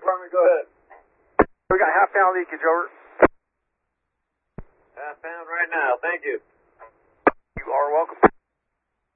department, go ahead. We got half-pound leakage, over. Half pound right now, thank you. You are welcome.